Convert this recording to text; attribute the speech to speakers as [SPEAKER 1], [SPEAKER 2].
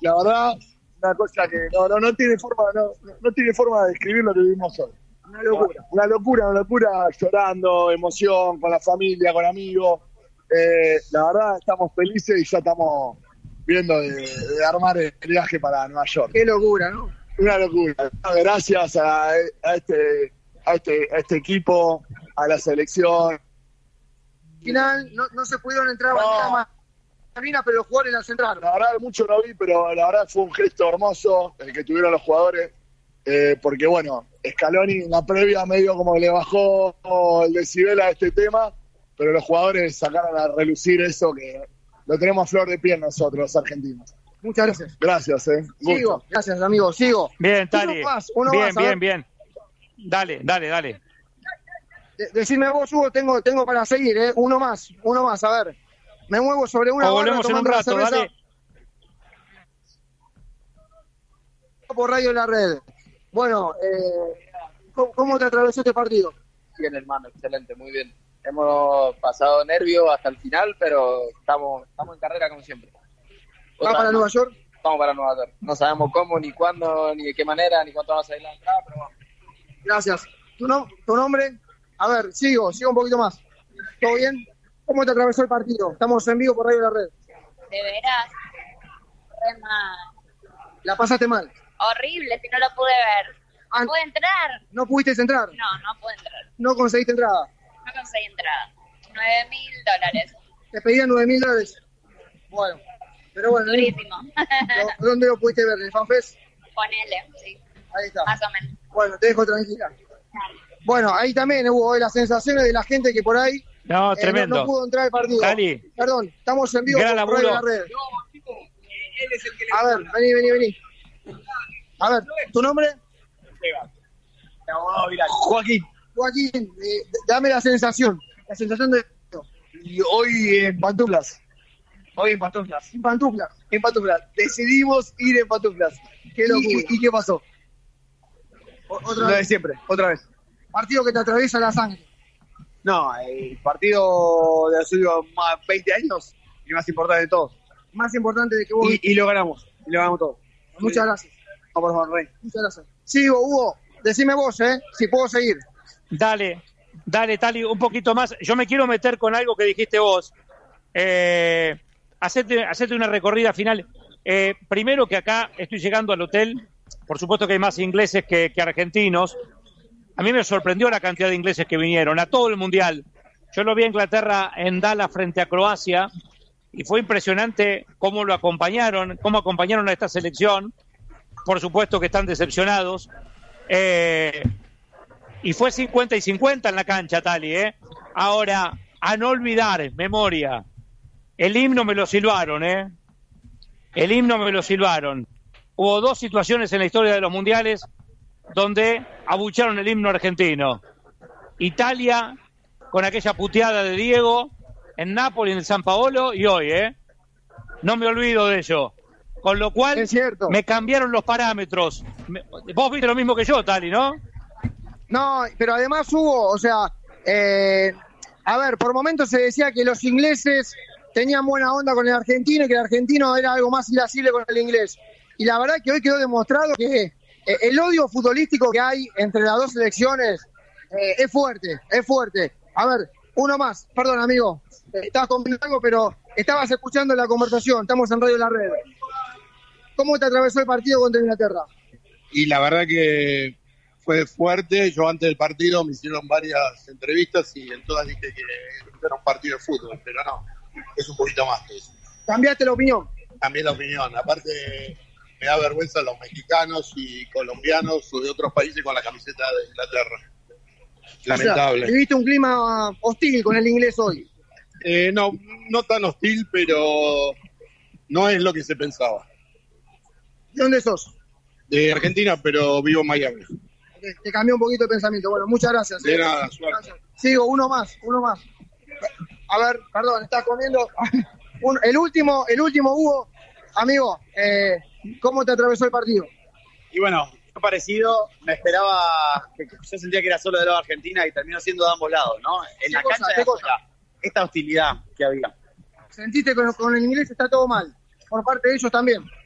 [SPEAKER 1] la verdad, una cosa que no tiene forma de describir lo que vivimos hoy. Una locura, llorando, emoción, con la familia, con amigos. La verdad, estamos felices y ya estamos viendo de armar el viaje para Nueva York.
[SPEAKER 2] Qué locura, ¿no?
[SPEAKER 1] Una locura. Gracias a este equipo, a la selección.
[SPEAKER 2] Al final no se pudieron entrar a Malvinas, pero los jugadores las entraron.
[SPEAKER 1] La verdad, mucho no vi, pero la verdad fue un gesto hermoso el que tuvieron los jugadores. Porque bueno, Scaloni en la previa medio como le bajó el decibel a este tema, pero los jugadores sacaron a relucir eso que lo tenemos a flor de piel nosotros, los argentinos.
[SPEAKER 2] Muchas gracias.
[SPEAKER 1] Gracias,
[SPEAKER 2] Sigo. Gracias, amigo. Sigo.
[SPEAKER 3] Bien, Tali.
[SPEAKER 2] Uno más,
[SPEAKER 3] bien. Dale.
[SPEAKER 2] Decime vos, Hugo, tengo para seguir, ¿eh? Uno más, a ver. Me muevo sobre una barra.
[SPEAKER 3] Volvemos en un rato, dale.
[SPEAKER 2] Por Radio La Red. Bueno, ¿cómo te atravesó este partido?
[SPEAKER 4] Bien, hermano, excelente, muy bien. Hemos pasado nervios hasta el final, pero estamos en carrera como siempre.
[SPEAKER 2] ¿Vas para Nueva York?
[SPEAKER 4] Vamos para Nueva York. No sabemos cómo, ni cuándo, ni de qué manera, ni cuánto vamos a ir la entrada, pero vamos.
[SPEAKER 2] Gracias. ¿Tu nombre? A ver, sigo un poquito más. ¿Todo bien? ¿Cómo te atravesó el partido? Estamos en vivo por Radio La Red.
[SPEAKER 5] De veras, re mal.
[SPEAKER 2] ¿La pasaste mal?
[SPEAKER 5] Horrible, si no lo pude ver. ¿No pude entrar?
[SPEAKER 2] ¿No pudiste entrar?
[SPEAKER 5] No pude entrar.
[SPEAKER 2] ¿No conseguiste entrada?
[SPEAKER 5] No conseguí entrada. $9,000.
[SPEAKER 2] Te pedían $9,000. Bueno, pero bueno.
[SPEAKER 5] Durísimo.
[SPEAKER 2] ¿Dónde lo pudiste ver? ¿En el FanFest?
[SPEAKER 5] Ponele, sí.
[SPEAKER 2] Ahí está.
[SPEAKER 5] Más o menos.
[SPEAKER 2] Bueno, te dejo tranquila. Bueno, ahí también hubo las sensaciones de la gente que por ahí
[SPEAKER 3] tremendo.
[SPEAKER 2] No pudo entrar al partido.
[SPEAKER 3] Dali.
[SPEAKER 2] Perdón, estamos en vivo
[SPEAKER 3] Gran
[SPEAKER 2] por Radio La
[SPEAKER 3] laburo.
[SPEAKER 2] Red. A ver, vení. A ver, ¿tu nombre? Joaquín, dame la sensación de esto.
[SPEAKER 1] Y hoy en pantuflas.
[SPEAKER 2] En pantuflas.
[SPEAKER 1] Decidimos ir en pantuflas.
[SPEAKER 2] Qué locura.
[SPEAKER 1] ¿Y qué pasó?
[SPEAKER 2] Otra
[SPEAKER 1] Lo de
[SPEAKER 2] vez.
[SPEAKER 1] siempre, otra vez.
[SPEAKER 2] Partido que te atraviesa la sangre.
[SPEAKER 1] No, el partido de los últimos más 20 años, el más importante de todos.
[SPEAKER 2] Más importante de que vos.
[SPEAKER 1] Y lo ganamos todo.
[SPEAKER 2] Muchas gracias.
[SPEAKER 1] No, por favor, Rey.
[SPEAKER 2] Muchas gracias. Sigo, Hugo. Decime vos, si puedo seguir.
[SPEAKER 3] Dale, Tali, un poquito más. Yo me quiero meter con algo que dijiste vos. Hacete una recorrida final. Primero que acá estoy llegando al hotel. Por supuesto que hay más ingleses que argentinos. A mí me sorprendió la cantidad de ingleses que vinieron a todo el Mundial. Yo lo vi a Inglaterra en Dallas frente a Croacia y fue impresionante cómo acompañaron a esta selección. Por supuesto que están decepcionados. Y fue 50 y 50 en la cancha, Tali. Ahora, a no olvidar, memoria, el himno me lo silbaron. Hubo dos situaciones en la historia de los mundiales donde abucharon el himno argentino. Italia, con aquella puteada de Diego, en Nápoles, en el San Paolo, y hoy, no me olvido de ello. Con lo cual, me cambiaron los parámetros. Vos viste lo mismo que yo, Tali, ¿no?
[SPEAKER 2] No, pero además hubo, a ver, por momentos se decía que los ingleses tenían buena onda con el argentino y que el argentino era algo más irascible con el inglés. Y la verdad que hoy quedó demostrado que el odio futbolístico que hay entre las dos selecciones es fuerte. A ver, uno más, perdón amigo, estabas comiendo algo, pero estabas escuchando la conversación, estamos en Radio La Red. ¿Cómo te atravesó el partido contra Inglaterra?
[SPEAKER 6] Y la verdad que fue fuerte. Yo antes del partido me hicieron varias entrevistas y en todas dije que era un partido de fútbol, pero no, es un poquito más que eso.
[SPEAKER 2] ¿Cambiaste la opinión?
[SPEAKER 6] Cambié la opinión. Aparte, me da vergüenza los mexicanos y colombianos o de otros países con la camiseta de Inglaterra. Lamentable.
[SPEAKER 2] O sea, ¿viste un clima hostil con el inglés hoy?
[SPEAKER 6] No tan hostil, pero no es lo que se pensaba.
[SPEAKER 2] ¿De dónde sos?
[SPEAKER 6] De Argentina, pero vivo en Miami.
[SPEAKER 2] Te cambió un poquito el pensamiento. Bueno, muchas gracias.
[SPEAKER 6] De nada, suerte.
[SPEAKER 2] Gracias. Sigo, uno más. A ver, perdón, estás comiendo. El último, Hugo. Amigo, ¿cómo te atravesó el partido?
[SPEAKER 7] Y bueno, fue parecido. Me esperaba, yo sentía que era solo de lado de Argentina y terminó siendo de ambos lados, ¿no? En la cancha de afuera, esta hostilidad que había.
[SPEAKER 2] ¿Sentiste que con el inglés está todo mal? Por parte de ellos también.